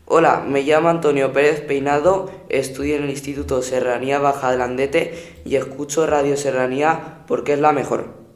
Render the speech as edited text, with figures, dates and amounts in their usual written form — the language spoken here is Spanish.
Hola, me llamo Antonio Pérez Peinado, estudio en el Instituto Serranía Baja de Landete y escucho Radio Serranía porque es la mejor.